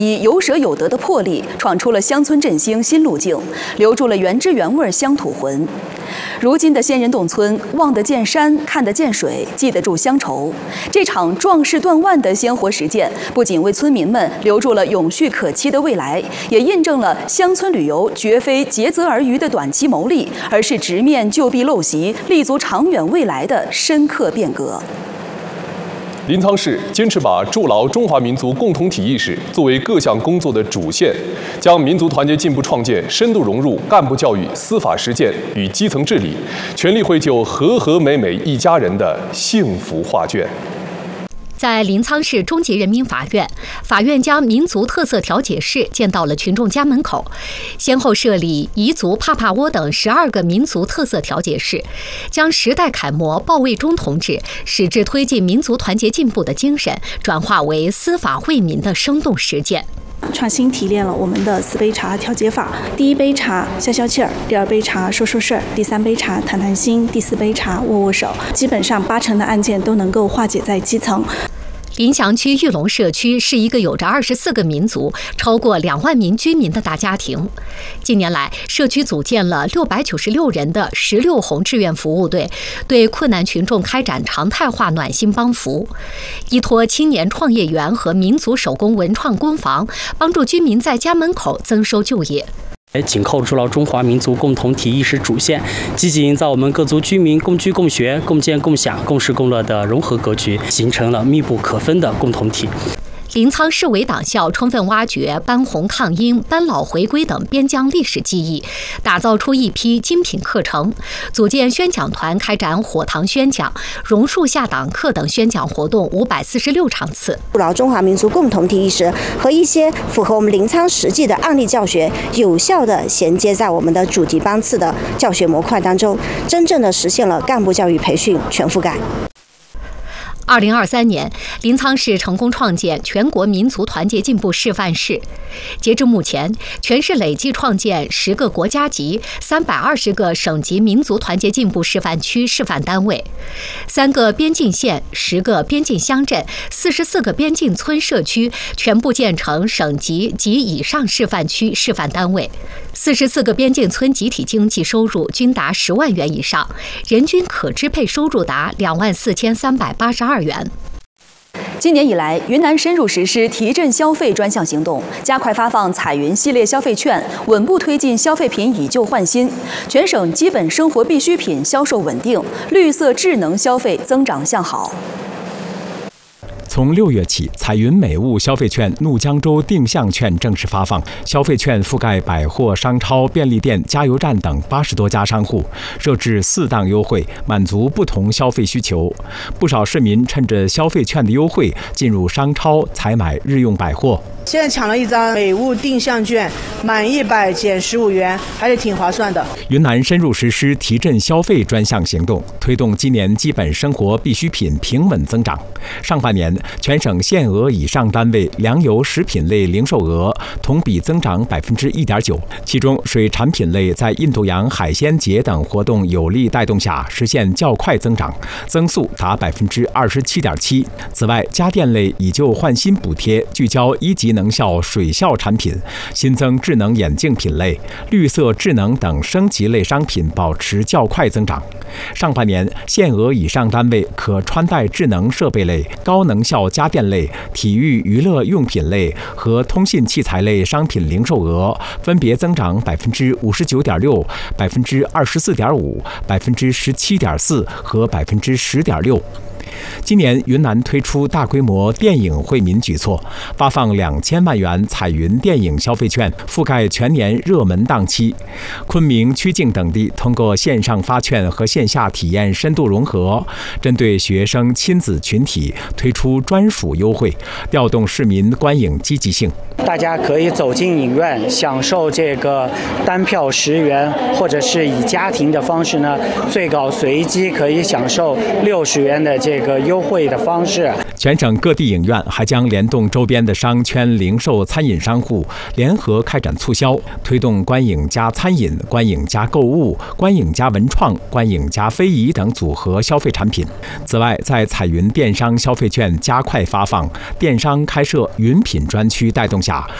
以有舍有得的魄力，闯出了乡村振兴新路径，留住了原汁原味乡土魂。如今的仙人洞村，望得见山，看得见水，记得住乡愁。这场壮士断腕的鲜活实践，不仅为村民们留住了永续可期的未来，也印证了乡村旅游绝非竭泽而渔的短期牟利，而是直面旧弊陋习、立足长远未来的深刻变革。 临沧市坚持把筑牢中华民族共同体意识作为各项工作的主线，将民族团结进步创建深度融入干部教育、司法实践与基层治理，全力绘就和和美美一家人的幸福画卷。 在临沧市中级人民法院，法院将民族特色调解室建到了群众家门口，先后设立彝族、帕帕窝等12个民族特色调解室，将时代楷模鲍卫忠同志矢志推进民族团结进步的精神，转化为司法惠民的生动实践。 创新提炼了我们的4杯茶调解法：第1杯茶消消气儿，第2杯茶说说事儿，第3杯茶谈谈心，第4杯茶握握手。基本上80%的案件都能够化解在基层。 临祥区玉龙社区是一个有着24个民族、超过2万名居民的大家庭。近年来，社区组建了696人的16红志愿服务队，对困难群众开展常态化暖心帮扶，依托青年创业园和民族手工文创工坊，帮助居民在家门口增收就业。 紧扣筑牢中华民族共同体意识主线，积极营造我们各族居民共居共学、共建共享、共事共乐的融合格局，形成了密不可分的共同体。 临沧市委党校充分挖掘班洪抗英、班老回归等边疆历史记忆，打造出一批精品课程，组建宣讲团开展火塘宣讲、榕树下党课等宣讲活动546场次。 筑牢中华民族共同体意识和一些符合我们临沧实际的案例教学，有效地衔接在我们的主题班次的教学模块当中，真正的实现了干部教育培训全覆盖。 2023年，临沧市成功创建全国民族团结进步示范市。截至目前，全市累计创建10个国家级、320个省级民族团结进步示范区示范单位，3个边境县、10个边境乡镇、44个边境村社区全部建成省级及以上示范区示范单位。44个边境村集体经济收入均达10万元以上，人均可支配收入达24382元。 今年以来，云南深入实施提振消费专项行动，加快发放彩云系列消费券，稳步推进消费品以旧换新，全省基本生活必需品销售稳定，绿色智能消费增长向好。 从6月起，彩云美物消费券怒江州定向券正式发放，消费券覆盖百货商超、便利店、加油站等80多家商户，设置4档优惠，满足不同消费需求。不少市民趁着消费券的优惠，进入商超采买日用百货。 现在抢了一张美物定向券，满100减15元，还是挺划算的。 云南深入实施提振消费专项行动，推动今年基本生活必需品平稳增长。上半年，全省限额以上单位粮油食品类零售额同比增长1.9%，其中水产品类在印度洋海鲜节等活动有力带动下实现较快增长，增速达27.7%。此外，家电类以旧换新补贴聚焦1级能效水效产品，新增智能眼镜品类、绿色智能等升级类商品保持较快增长。上半年，限额以上单位可穿戴智能设备类、高能效家电类、体育娱乐用品类和通信器材类商品零售额分别增长59.6%、24.5%、17.4%和10.6%。今年云南推出大规模电影惠民举措，发放2000万元彩云电影消费券，覆盖全年热门档期。昆明、曲靖等地通过线上发券和线下体验深度融合，针对学生亲子群体推出专属优惠，调动市民观影积极性。 大家可以走进影院，享受这个单票10元，或者是以家庭的方式呢，最高随机可以享受60元的这个优惠的方式。 全省各地影院还将联动周边的商圈、零售、餐饮商户，联合开展促销，推动观影加餐饮、观影加购物、观影加文创、观影加非遗等组合消费产品。此外，在彩云电商消费券加快发放、电商开设云品专区带动下， 下，